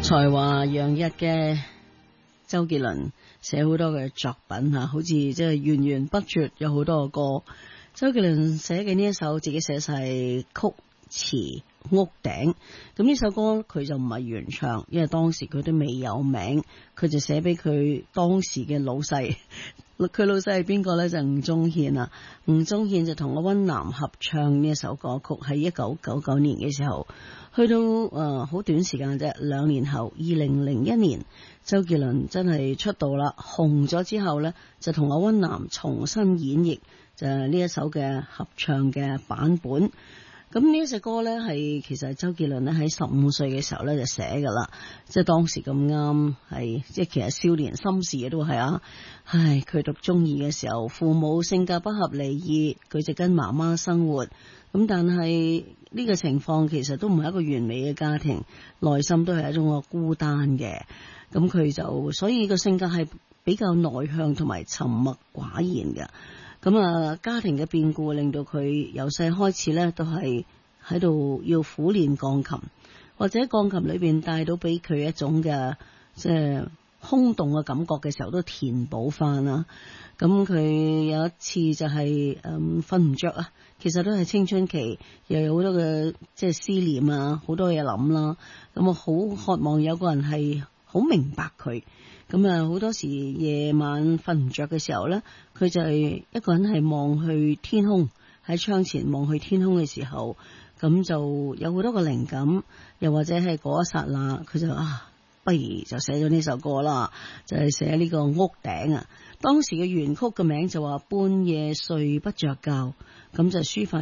才華洋溢嘅周杰倫寫好多嘅作品吓，好似即係源源不絕，有好多個歌。周杰倫寫嘅呢一首自己寫晒曲詞屋頂，咁呢首歌佢就唔係原唱，因為當時佢都未有名，佢就寫俾佢當時嘅老細。佢老細係邊個呢？就吳宗憲啊，吳宗憲就同阿溫嵐合唱呢一首歌曲，喺1999年嘅時候，去到好短時間啫，2年後2001年，周杰倫真係出道啦，紅咗之後呢，就同阿溫嵐重新演繹就係呢一首嘅合唱嘅版本。咁呢一隻歌呢，係其實周杰倫咧喺15歲嘅時候呢就寫噶啦，即係當時咁啱係即係其實少年心事嘅都係啊。唉，佢讀中二嘅時候，父母性格不合離異，佢就跟媽媽生活。咁但係呢個情況其實都唔係一個完美嘅家庭，內心都係一種個孤單嘅。咁佢就所以個性格係比較內向同埋沉默寡言嘅。咁啊，家庭嘅變故令到佢由細開始咧，都係喺度要苦練鋼琴，或者鋼琴裏邊帶到俾佢一種嘅即係空洞嘅感覺嘅時候，都填補翻啦。咁佢有一次就係瞓唔着啊，其實都係青春期，又有好多嘅即係思念啊，好多嘢諗啦。咁我好渴望有個人係好明白佢。咁啊，好多時夜晚瞓唔着嘅時候呢，佢就係一個人係望去天空，喺窗前望去天空嘅時候，咁就有好多個靈感，又或者係嗰一剎那，佢就不如就寫咗呢首歌啦，就係寫呢個屋頂啊。當時嘅原曲嘅名就話半夜睡不着覺，咁就抒發